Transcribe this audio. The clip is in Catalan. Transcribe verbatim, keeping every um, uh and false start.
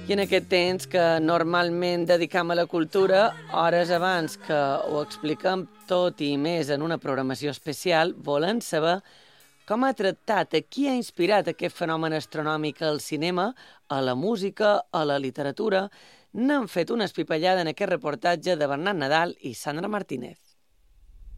I en aquest temps que normalment dedicam a la cultura, hores abans que ho expliquem tot i més en una programació especial, volen saber com ha tractat, a qui ha inspirat aquest fenomen astronòmic al cinema, a la música, a la literatura. N'han fet una espipallada en aquest reportatge de Bernat Nadal i Sandra Martínez.